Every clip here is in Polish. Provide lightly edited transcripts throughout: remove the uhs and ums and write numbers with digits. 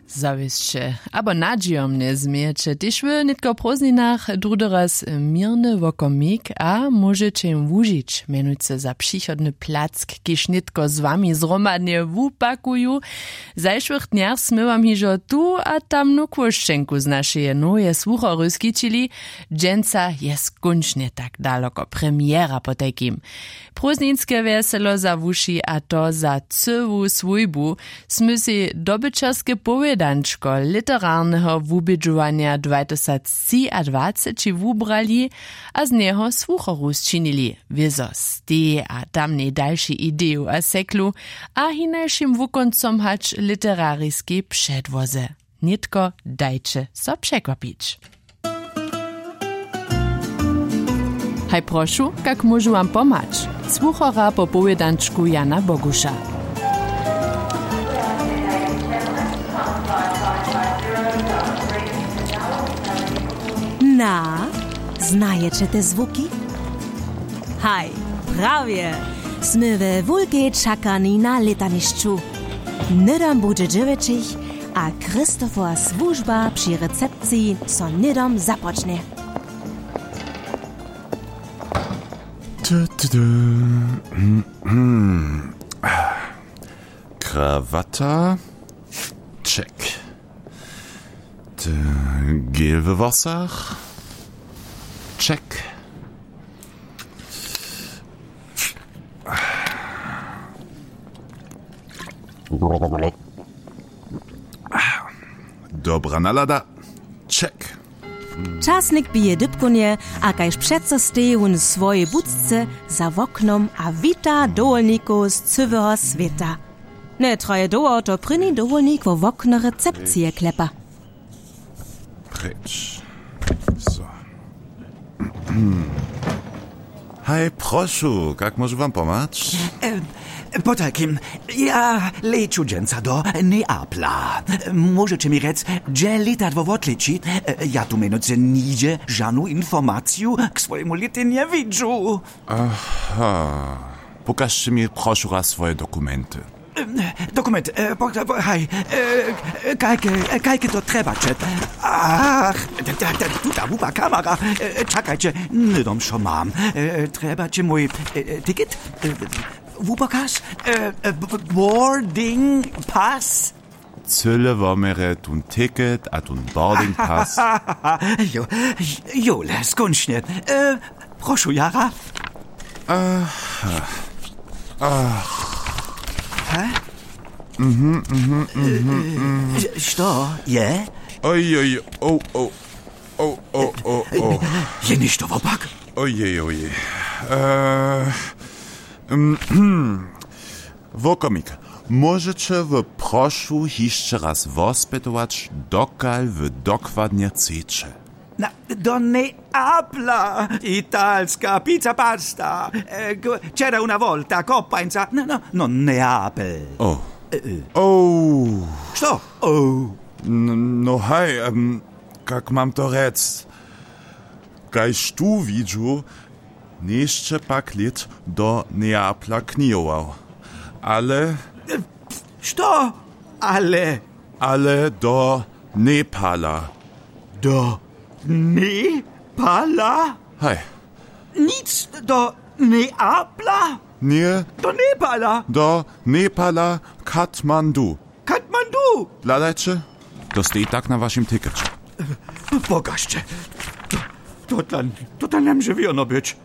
Zawisće, abo nađijomne zmijeće, tyž v nitko prózdninach drudoraz mirny wokomik a możecie im wužić, menujce za přichodny plack, kiž nitko z wami zromadnie wupakuju. Zajszłych dniach sme wam hižo tu a tamnu kwoščenku z našeje noje słuchory skičili, dženca je skunčne tak daleko premiera po takim. Prózdninske veselo za wuši a to za cywu swójbu sme si dobyčarske povedančko literárneho wubidžovania 2023 wubrali a z neho słuchoru zčinili. Wiezo ste a tamnej další ideu a seklu a hinajšim wukoncom hać literarijski předvoze. Nitko dajcie so przekwapić. Haj prošu, kak môžu vám pomać? Słuchora po povedančku Jana Boguša. Na, znajecie te zvuki? Haj, prawie. Sme we wulkiej czakani na letaniszczu. Nydom bude dziewięcich, a Krzysztofa służba przy recepcji so nydom zapocznie. Krawata, check. Gel w włosach, check. Dobra nalada, check. Czasnik bije dybkunie, a kajż przeco steju swoje budce za woknom a wita dowolniku z cywyho sveta. Ne troje doło to pryni dowolnik wo wokno recepcje klepa. Precz. So. Hej, prošu, kak môžu vám pomać? Po takim, ja leču dženca do Neapla. Możecie mi rec, gdzie letat wo odleci? Ja tu menujce nidzie żadną informaciju k swojemu lety nie widzę. Aha. Pokażcie mi, prošu, raz swoje dokumenty. Dokument, hej, kajke to treba, čet. Ach, ta łupa kamera. Czekajcie, nydom šo mam. Treba cię mój ticket? Wupakas? Boarding pass? Zölle womere tun ticket a tun boarding pass. Jo, skončne. Prošu, Jara. Hä? Što je? Ojej, Je ništo opak? Ojej. Wokomik, możecie w proszu jeszcze raz wospytować, dokal wy dokładnie chcecie. Do Neapla, italska pizza pasta, c'era una volta, koppańca, no Neapel. Što? No hej, jak mam to rec? Kajż tu widzu, jeszcze pak lit do Neapla knijował. Ale... Što? Ale? Ale do Nepala. Do Nepala? Hej. Nic do Neapla? Nie. Do Nepala? Do Nepala, Katmandu. Katmandu? Ladajcie, to stoi tak na waszym tykecie. Pokażcie. To tam nie może być.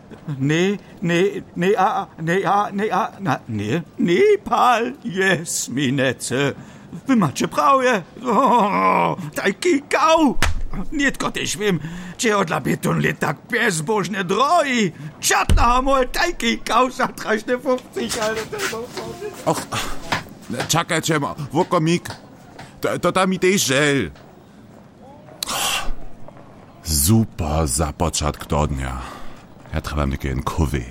Nepal jest minece. Wy macie prawie. Taki kał. Nitko też wiem, czy od labitun lit tak bezbożne drogi. Czatna mol taki kał za 350, ale Och, czekajcie, wokomik. To tam i tej żel. Super za początek do dnia. Ja trzeba mnie jeden kowy.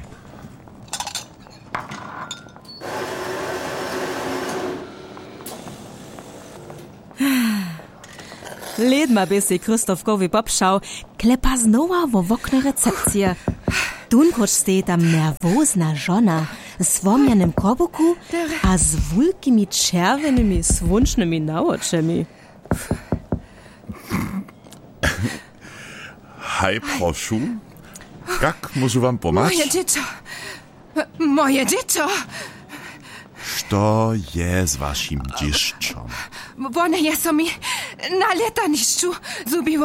Ledma by si Krzysztofkowi popšał, klepa znowa wo wokno recepcje. Tunkoč stej tam nerwozna żona z womjanym kobuku a z wulkimi czerwonymi swuncznymi naoczami. Hej, proszę. Jak może wam pomóc? Moje dziecko. Co jest z waszym dzieszczom? One jest mi na letaniszczu zubiło.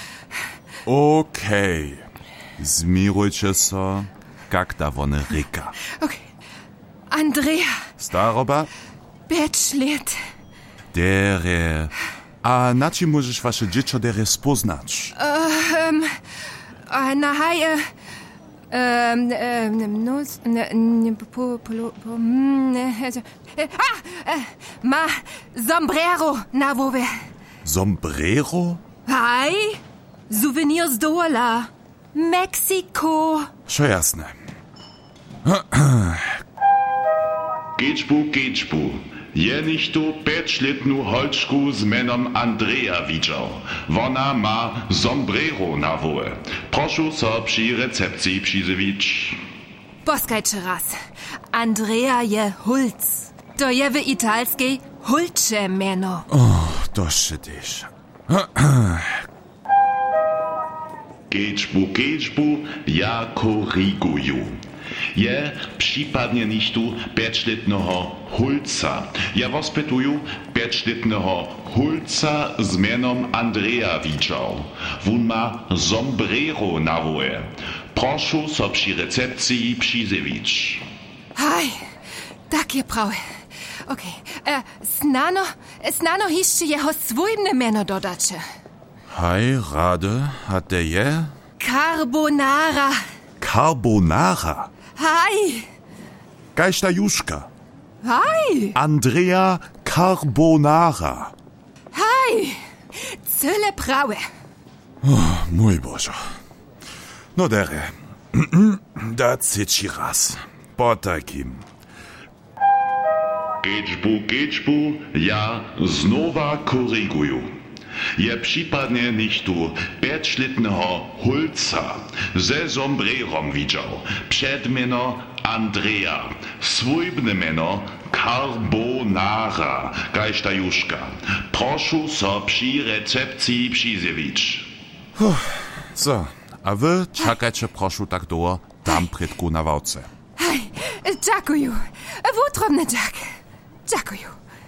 Okej. Zmierujcie się, jak ta wone ryka. Okay. Andrea. Staroba? 5 lat. Dere. A na czym możesz wasze dziecko dere spoznać? Na haje... ma sombrero na głowie. Sombrero? Hej, souvenir z dola. Mexiko. Schon jasne. Gečbu. Je nicht tu 5-letnu holčku z menom Andrea widział. Ona ma sombrero na głowie. Proszę so przy recepcji przyzywić. Poskajcie raz. Andrea je Hulc. To je w italskiej Hulcze meno. To szytysz. Gečbu, ja koryguję. Je przypadnie nicht tu 5-letnego Hulca. Ja wospytuję 5-letnego Hulca z menom Andrea widział. On ma sombrero na głowie. Proszę so przy recepcji przyzywić. Hej, takie prawe. Okej, snano jeszcze jeho swójne meno dodacie. Hej, rade, hat der je? Carbonara. Carbonara. Hej. Geister Juszka. Hej. Andrea Carbonara. Hej. Cyle prawe. Mój Boże. No dere. Da cyci raz. Po takim. Gečbu, ja znowa koryguję. Je przypadnie nicht tu 5-letnego Hulca ze sombrerom widział. Przedmieno Andrea, swójbne meno Carbonara, gajszta Juszka. Proszę so przy recepcji przyzywić. So, a wy czekajcie proszę tak długo tam przedku na wałce. Hej, dziękuję. Wutrobny dziak. Dziękuję.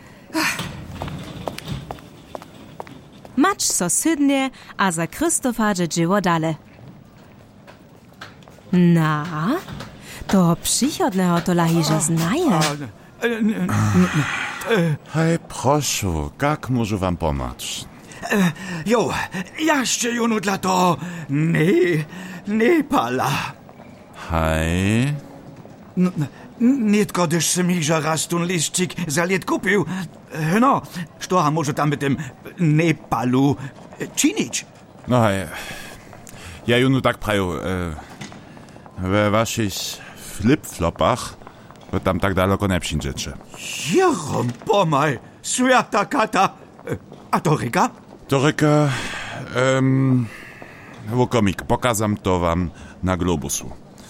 Macz so sydnie, a za Krzysztofa dzieło dale. Na, to przychodnego to lahiże znaje. Hej, proszę, jak może wam pomóc? Jo, jeszcze junu dla to nie pala. Hej? Nitko, gdyż se mi że raz ten liścik za lat kupił. No, co może tam mit dem Nepalu czynić? No hej, ja junu tak praju, we waszych flip-flopach, to tam tak daleko nie przyjdziecie. Jerom, pomaj, świata kata. A to ryka? To ryka, łokomik, pokazam to wam na globusu.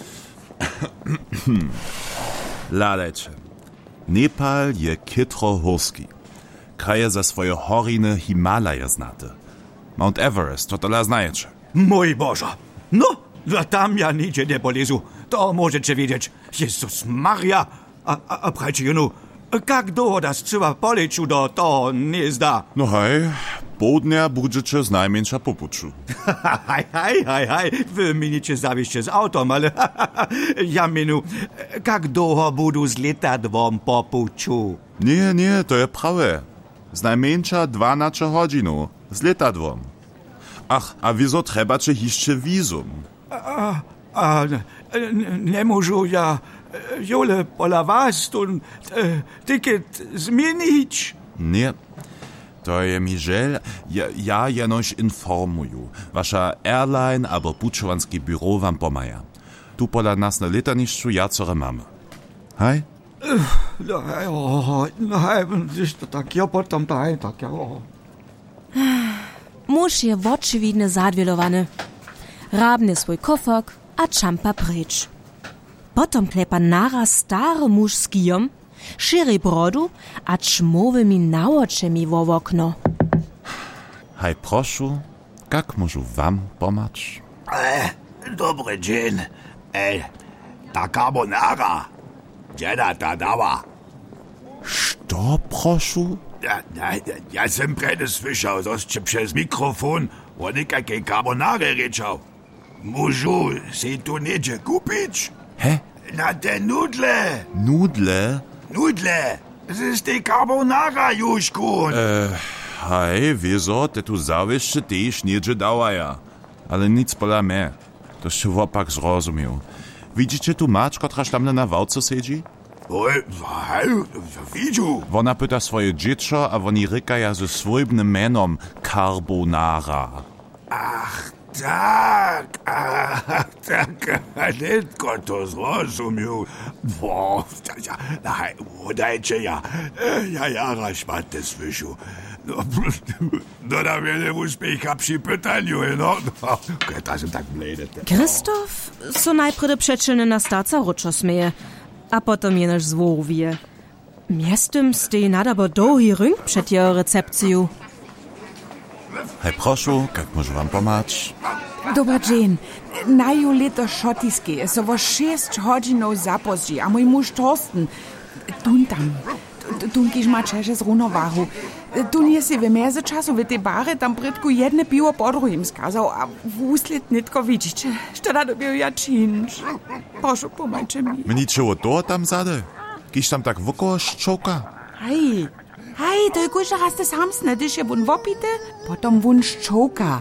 Lalecie. Nepal je kytro-horski. Kraje za swoje horiny Himalaje znate. Mount Everest, to tyle znajecie. Mój Boże. No, tam ja nigdzie nie polezu. To możecie wiedzieć. Jezus Maria. A prajcie junu, jak długo das trzeba poleciu do to nie zda? No hej, południa budżecie z najmniejsza popuczu. Hej, wy minicie zawieście z autom, ale ja minu, jak długo budu z letadłom popuczu? Nie, to je prawe. Z najmniejsza 12 godzinu. Z letadłom. Ach, a wieso trebacie jeszcze wizum? Nie możu ja jole pola was tun ticket zmienić. Nie, to je mi żel. Ja jenoś informuju. Wasza airline albo puczowanski biuro wam pomaja. Tu pola nas na letaniszczu jacore mamy. Hej? No hej, to tak ja potem tak ja. Muž je očividne zadvjelovane. Rabne svoj kofok, a čampa preč. Potom klepa naraz stary muž s kijom, širi brodu a čmowymi naočemi wo okno. Hej, proszu, jak możu wam pomać? Dobry dzień. Ta carbonara. Gdzie ta dała? To, proszu? Ja sam prede słyszał, że przez mikrofon o nikakiej carbonary ryczał. Możu si tu niedzie kupić? He? Na te nudle. Nudle? Nudle. Das ist die carbonara, Juszku. Hej, wieso, te tu zawieszcze też niedzie dawaja. Ale nic pola me. To się wopak zrozumiał. Widzicie tu mać, kotraż tam na wałce siedzi? Widziu. Ona pyta swoje dziecko, a oni rykaja ze swojbnym menom carbonara. Tak, netko to zrozumiał. Udajcie ja rašmate słyšu. No da mnie uspiecha przy pytaniu, no. Ja sam tak blöde. Christoph so najprede przeczylny na starca ruczo smieje, a potom jenoż zwołuje. Miestem stej nadabo dohi rynk przed jeho recepciju. Hej, proszu, jak może wam pomać? Dobar dzień. Naju leto šotiski, so vo 6 hodzinov zapozdzi, a mój muž Torsten, tun tam. Tun kiž ma čeže z runovahu. Tun je si v mezečasu v te bare tam britku jedne pivo po druhim skazal, a v úsled nitko vidíte, što da dobil ja činč. Prošu, pomajče mi. Meni čeho to tam zade? Kiž tam tak voko ščoka? Hej, to je kuža raste samsne, když je vun vopite, potom vun ščoka.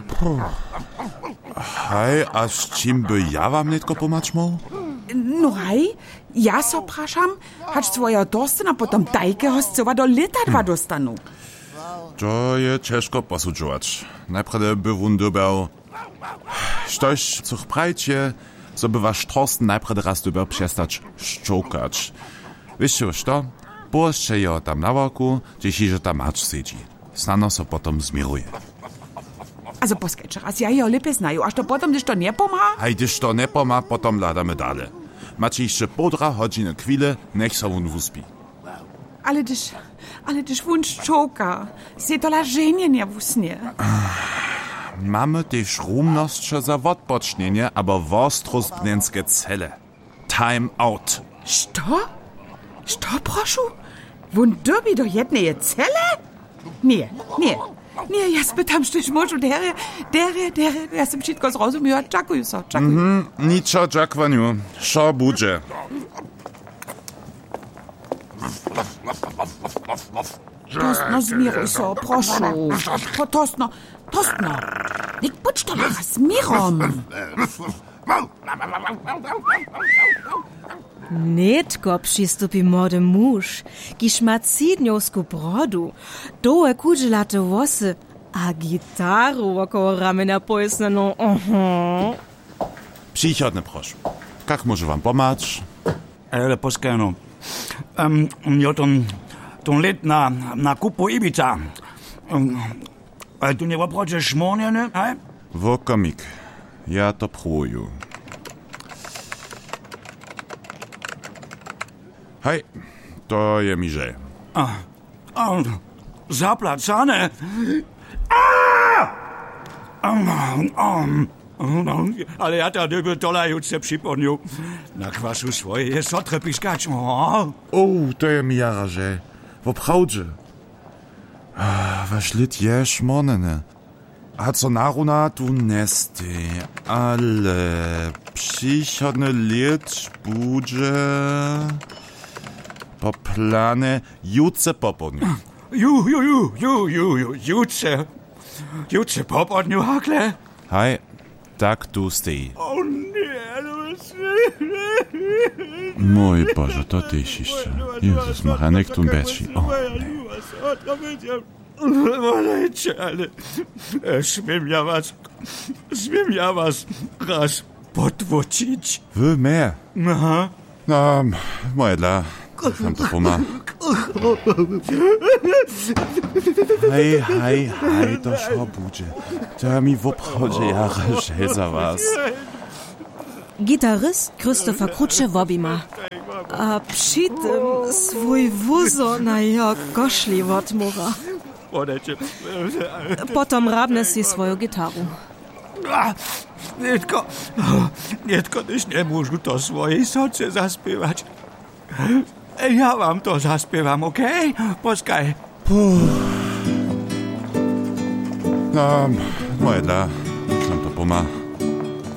Hej, a s čím by ja vám netko pomać mógł? No hej, ja so prašam, hač svojho Torstena potom tajke hostcova do letadva dostanu. To je ciężko posudzować. Najpierw by wun dobał... Štož, co prajcie, so by wasz Torsten najpierw raz dobał przestać szczokać. Wiecie już to? Połaszcze jo tam na worku, gdzieś tam macz siedzi. Snano so potom zmieruje. Also poskajcie raz, ja jo lepiej znaju, aż to potom, když to nie pomá? Hej, když to nie pomá, potom ladamy dalej. Macie jeszcze 1,5 godziny chwilę, niech so wun wuspi. Ale když wun szczoka, se to lażenie nie wusnie. Mamy też rumnosće za odpocznienie, aber wostrostbnenskie cele. Time out. Što, prošu? Wun dobi do jednej cele? Nie, ja spytam, štož možu, dere, ja sam všetko zrozumiała, čakuju so. Niczo dżakwaniu, szo budże. Tostno, zmiruj so, prošu. Tostno. Nik buď to lacha s mirom. Netko przystupi młody mąż, kiż ma cidniowsku brodu, dołe kudżelate włosy, a gitaru około ramena pojasneno. Przychodne proszu. Jak może wam pomać? Ale poskajno. Jo ton let na kupu Ibiza. Ale tu nie waprocie szmoniene, hej? Wokomik. Ja to próbuję. Hej, to je miże. Zaplacane. Ale ja ta dyby dolajúce przypomniał. Na kwasu swoje jest sotre piskać. To je mi jaraże. Woprawdzie. Wasz lit je szmonene. A co naruna tu nesty, ale przychodny lit budże po planie jutce popodniu. Jutce popodniu, hakle? Hej, tak tu stoi. O nie, no Mój Boże, to ty jeszcze. Jezus, Machanek tu beci. O, Wolejcie, ale śmiem ja was raz podwocić. Wy mnie? Aha. No, moje dla. Tam to poma. Hej, to szło budzie. To mi w obchodzie jara za was. Gitarist Christopher Krutsche wobima. A przy tym swój wuzo na jeho koszli odmura. podajcie. Potom rabne si svoju gitaru. Nietko, tyś nie móžu to swojej soce zaspiewać. Ja wam to zaspiewam, okej? Poskaj. No, moje dla, myślę to poma.